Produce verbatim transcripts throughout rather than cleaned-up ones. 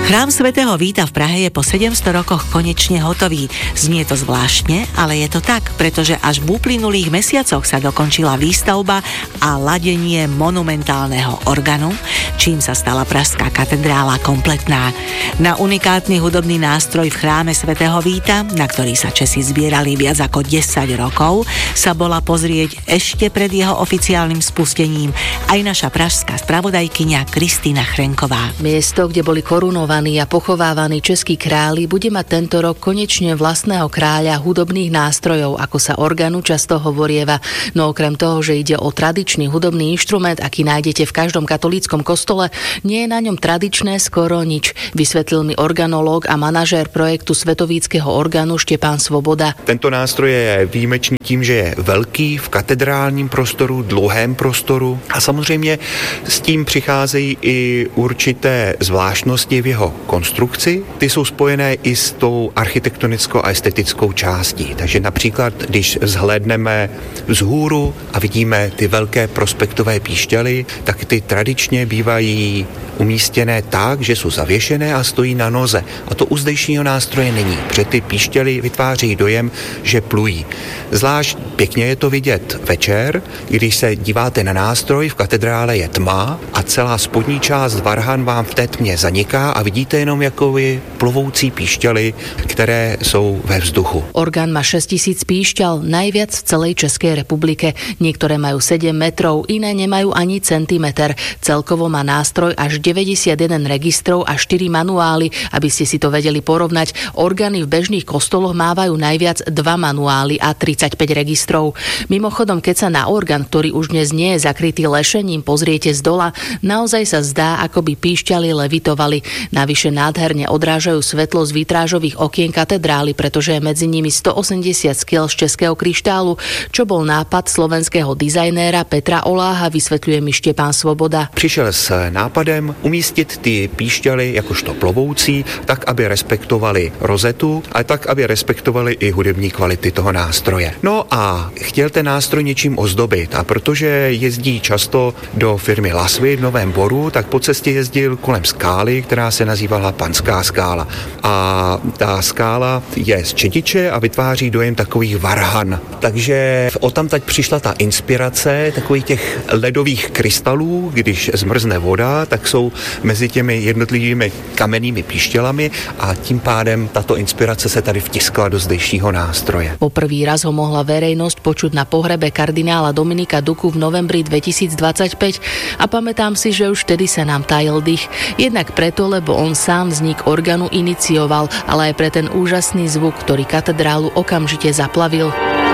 Chrám svätého Víta v Prahe je po sedemsto rokoch konečne hotový. Znie to zvláštne, ale je to tak, pretože až v uplynulých mesiacoch sa dokončila výstavba a ladenie monumentálneho organu, čím sa stala pražská katedrála kompletná. Na unikátny hudobný nástroj v chráme svätého Víta, na ktorý sa Česi zbierali viac ako desať rokov, sa bola pozrieť ešte pred jeho oficiálnym spustením aj naša pražská spravodajkyňa Kristýna Chrenková. Miesto, kde boli korunovaní a pochovávaní českí králi, bude mať tento rok konečne vlastného kráľa hudobných nástrojov, ako sa organu často hovorieva. No okrem toho, že ide o tradičný hudobný inštrument, aký nájdete v každom katolíckom kostole, nie je na ňom tradičné skoro nič, vysvetlil mi organológ a manažér projektu Svetovíckého orgánu Štepán Svoboda. Tento nástroj je výjimečný tím, že je velký v katedrálním prostoru, dlouhém prostoru a samozřejmě s tím přicházejí i určité zvláštnosti v jeho konstrukci. Ty jsou spojené i s tou architektonickou a estetickou částí. Takže například, když vzhlédneme vzhůru a vidíme ty velké prospektové píšťaly, tak ty tradičně bývají umístěné tak, že jsou zavěšené a stojí na noze. A to u zdejšího nástroje není, protože ty píšťaly vytváří dojem, že plují. Zvlášť pěkně je to vidět večer, když se díváte na nástroj, v katedrále je tma a celá spodní část varhan vám v té tmě zaniká a vidíte jenom jakoby plovoucí píšťaly, které jsou ve vzduchu. Orgán má šesťtisíc píšťal, najviac v celej Českej republike. Niektoré majú sedem metrov, iné nemajú ani centimeter. Celkovo má nástroj až deväťdesiatjeden registrov a štyri manuály. Aby ste si to vedeli porovnať, orgány v bežných kostoloch mávajú najviac dva manuály a tridsaťpäť registrov. Mimochodom, keď sa na orgán, ktorý už dnes nie je zakrytý lešením, pozriete z dola, naozaj sa zdá, ako by píšťaly levitovali. Navyše nádherne odrážajú svetlo z vitrážových okien katedrály, pretože je medzi nimi stoosemdesiat skiel z českého kryštálu, čo bol nápad slovenského dizajnéra Petra Oláha, vysvetľuje mi Štepán Svoboda. Přišel s nápadem umístit ty píšťaly jakožto plovoucí, tak, aby respektovali rozetu, ale tak, aby respektovali i hudební kvality toho nástroje. No a chtěl ten nástroj něčím ozdobit a protože jezdí často do firmy Lasvy v Novém Boru, tak po cestě jezdil kolem skály, která se nazývala Panská skála. A ta skála je z čediče a vytváří dojem takových varhan. Takže odtamtud přišla ta inspirace takových těch ledových krystalů, když zmrzne voda, tak jsou mezi těmi jednotlivými kamennými píšťalami a tím pádem tato inspirace se tady vtiskla do zdejšího nástroje. Po prvý raz ho mohla verejnosť počuť na pohrebe kardinála Dominika Duku v novembri dvetisícdvadsaťpäť a pamätám si, že už vtedy sa nám tajil dých. Jednak preto, lebo on sám vznik orgánu inicioval, ale aj pre ten úžasný zvuk, ktorý katedrálu okamžite zaplavil.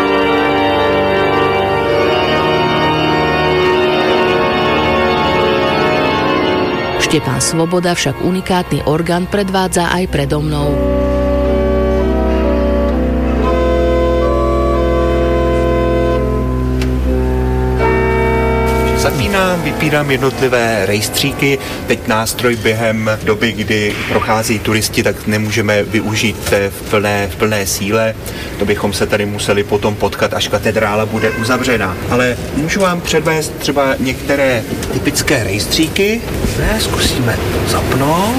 Štepán Svoboda však unikátny orgán predvádza aj predo mnou. Zapínám, vypínám jednotlivé rejstříky. Teď nástroj během doby, kdy prochází turisti, tak nemůžeme využít v plné, v plné síle. To bychom se tady museli potom potkat, až katedrála bude uzavřena. Ale můžu vám předvést třeba některé typické rejstříky. Ne, zkusíme to zapnout.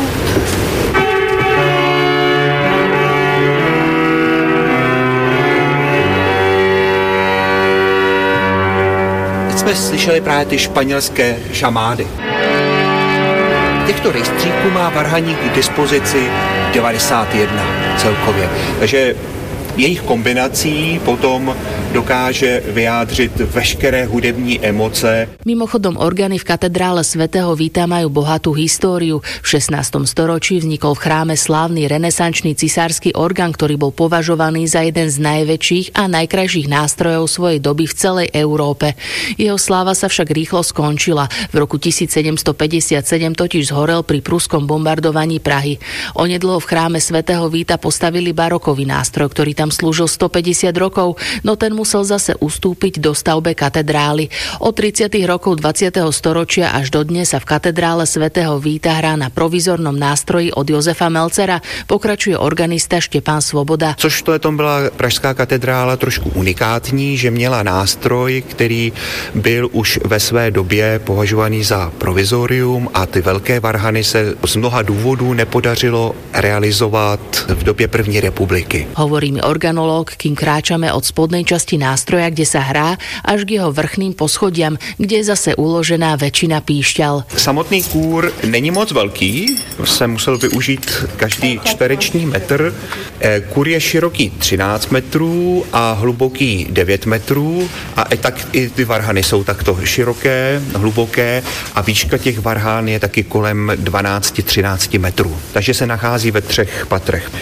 Jsme slyšeli právě ty španělské žamády. Těchto rejstříků má varhaník k dispozici devadesát jedna celkově. Takže jejich kombinací potom dokáže vyjádřit veškeré hudební emoce. Mimochodom, orgány v katedrále svätého Víta majú bohatú históriu. V šestnástom storočí vznikol v chráme slávny renesančný cisársky orgán, ktorý bol považovaný za jeden z najväčších a najkrajších nástrojov svojej doby v celej Európe. Jeho sláva sa však rýchlo skončila. V roku tisícsedemstopäťdesiatsedem totiž zhorel pri pruskom bombardovaní Prahy. Onedlho v chráme svätého Víta postavili barokový nástroj, ktorý tam slúžil stopäťdesiat rokov, no ten musel zase ustúpiť do stavbe katedrály. Od tridsiatych rokov dvadsiateho storočia až do dnes sa v katedrále svätého Víta hrá na provizornom nástroji od Jozefa Melcera, pokračuje organista Štěpán Svoboda. Což to tom byla pražská katedrála trošku unikátní, že měla nástroj, který byl už ve své době považovaný za provizorium a ty velké varhany se z mnoha důvodů nepodařilo realizovat v době první republiky. Hovorí mi organológ, kým kráčame od spodnej časti nástroja, kde sa hrá, až k jeho vrchným poschodiam, kde je zase uložená väčšina píšťal. Samotný kůr není moc velký, se musel využít každý čtvereční metr. Kůr je široký třináct metrů a hluboký devět metrů a i tak i ty varhany jsou takto široké, hluboké a výška těch varhán je taky kolem dvanáct až třináct metrů. Takže se nachází ve třech patrech.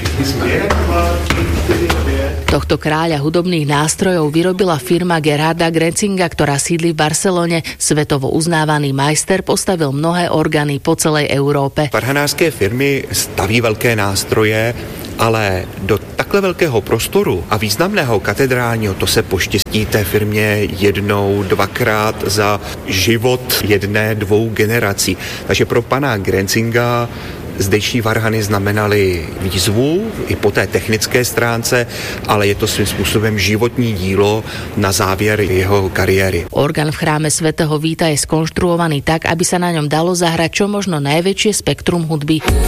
Tohto kráľa hudobných nástrojov vyrobila firma Gerharda Grenzinga, ktorá sídli v Barcelone. Svetovo uznávaný majster postavil mnohé orgány po celej Európe. Varhanářské firmy staví velké nástroje, ale do takhle velkého prostoru a významného katedrálního to se poštěstí té firmě jednou, dvakrát za život jedné, dvou generací. Takže pro pana Grenzinga zdejší varhany znamenaly výzvu i po té technické stránce, ale je to svým způsobem životní dílo na závěr jeho kariéry. Orgán v chráme svätého Víta je skonštruovaný tak, aby sa na ňom dalo zahrať čo možno najväčšie spektrum hudby.